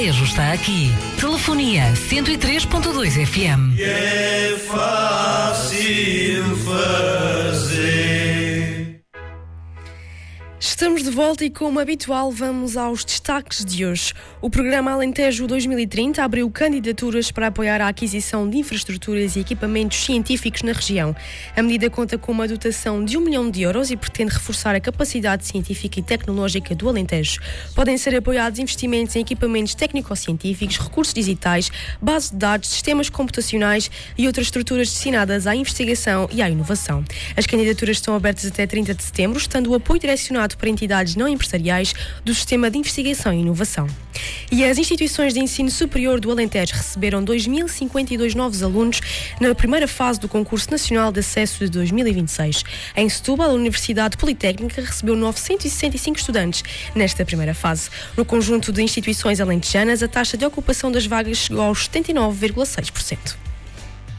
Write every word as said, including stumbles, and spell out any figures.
Alentejo está aqui. Telefonia cento e três ponto dois F M. É fácil fazer. Estamos de volta e, como habitual, vamos aos destaques de hoje. O programa Alentejo dois mil e trinta abriu candidaturas para apoiar a aquisição de infraestruturas e equipamentos científicos na região. A medida conta com uma dotação de um milhão de euros e pretende reforçar a capacidade científica e tecnológica do Alentejo. Podem ser apoiados investimentos em equipamentos técnico-científicos, recursos digitais, bases de dados, sistemas computacionais e outras estruturas destinadas à investigação e à inovação. As candidaturas estão abertas até trinta de setembro, estando o apoio direcionado para entidades não empresariais do Sistema de Investigação e Inovação. E as instituições de ensino superior do Alentejo receberam dois mil e cinquenta e dois novos alunos na primeira fase do Concurso Nacional de Acesso de dois mil e vinte e seis. Em Setúbal, a Universidade Politécnica recebeu novecentos e sessenta e cinco estudantes nesta primeira fase. No conjunto de instituições alentejanas, a taxa de ocupação das vagas chegou aos setenta e nove vírgula seis por cento.